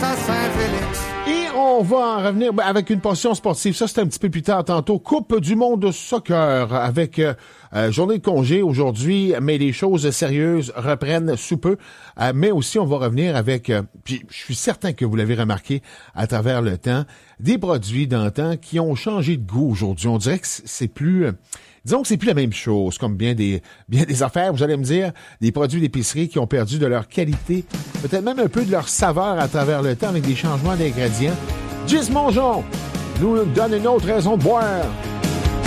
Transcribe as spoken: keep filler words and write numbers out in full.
à Saint-Félix. Et on va en revenir ben, avec une portion sportive. Ça, c'est un petit peu plus tard tantôt. Coupe du monde de soccer avec euh, euh, journée de congé aujourd'hui, mais les choses sérieuses reprennent sous peu. Euh, mais aussi, on va revenir avec, euh, puis je suis certain que vous l'avez remarqué à travers le temps, des produits d'antan qui ont changé de goût aujourd'hui. On dirait que c'est plus... Euh, disons que c'est plus la même chose, comme bien des bien des affaires, vous allez me dire, des produits d'épicerie qui ont perdu de leur qualité, peut-être même un peu de leur saveur à travers le temps avec des changements d'ingrédients. Gis Mongeon nous donne une autre raison de boire.